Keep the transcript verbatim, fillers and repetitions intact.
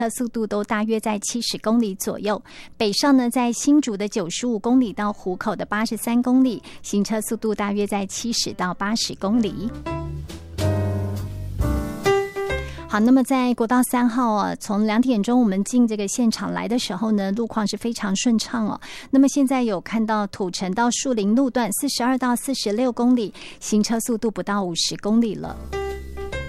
速度都大约在七十公里左右。北上呢，在新竹的九十五公里到湖口的八十三公里，行车速度大约在七十到八十公里。好，那么在国道三号啊，从两点钟我们进这个现场来的时候呢，路况是非常顺畅哦。那么现在有看到土城到树林路段四十二到四十六公里，行车速度不到五十公里了。